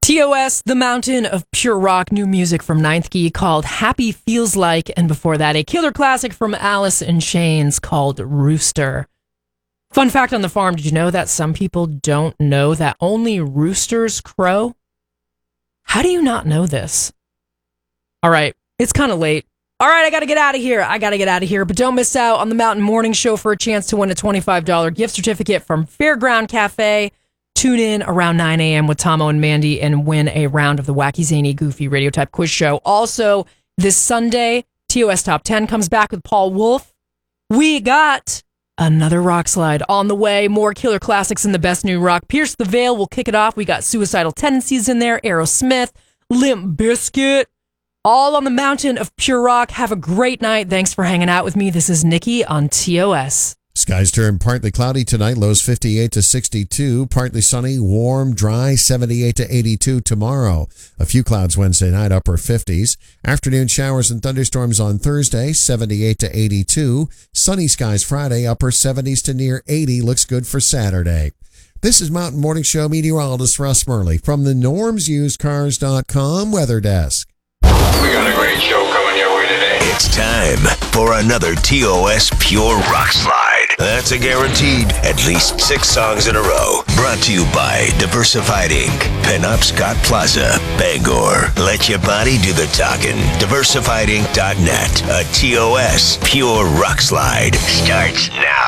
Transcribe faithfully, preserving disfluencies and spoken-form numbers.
T O S, The Mountain of Pure Rock, new music from Ninth Key called Happy Feels Like, and before that, a killer classic from Alice in Chains called Rooster. Fun fact on the farm, did you know that some people don't know that only roosters crow? How do you not know this? All right, it's kind of late. All right, I got to get out of here. I got to get out of here, but don't miss out on the Mountain Morning Show for a chance to win a twenty-five dollars gift certificate from Fairground Cafe. Tune in around nine a.m. with Tomo and Mandy and win a round of the Wacky, Zany, Goofy radio type quiz show. Also, this Sunday, T O S Top ten comes back with Paul Wolf. We got another rock slide on the way. More killer classics and the best new rock. Pierce the Veil will kick it off. We got Suicidal Tendencies in there, Aerosmith, Limp Bizkit, all on the Mountain of Pure Rock. Have a great night. Thanks for hanging out with me. This is Nikki on T O S. Skies turn partly cloudy tonight, lows fifty-eight to sixty-two, partly sunny, warm, dry, seventy-eight to eighty-two tomorrow. A few clouds Wednesday night, upper fifties. Afternoon showers and thunderstorms on Thursday, seventy-eight to eighty-two. Sunny skies Friday, upper seventies to near eighty. Looks good for Saturday. This is Mountain Morning Show meteorologist Russ Murley from the norms used cars dot com weather desk. We got a great show coming your way today. It's time for another T O S Pure Rock Slide. That's a guaranteed at least six songs in a row. Brought to you by Diversified Incorporated. Penop Scott Plaza, Bangor. Let your body do the talking. diversified inc dot net. A T O S Pure Rock Slide starts now.